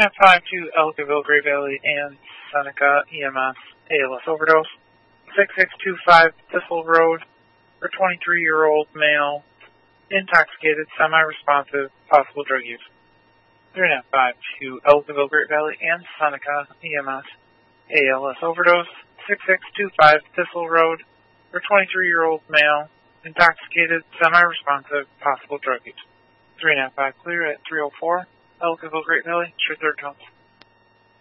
3952 Ellicottville, Great Valley, and Seneca EMS ALS overdose. 6625 Thistle Road for 23-year-old male, intoxicated, semi-responsive, possible drug use. 3952 Ellicottville, Great Valley, and Seneca EMS ALS overdose. 6625 Thistle Road for 23-year-old male, intoxicated, semi-responsive, possible drug use. 395 clear at 304 Ellicottville, Great Valley. Sure, third comes.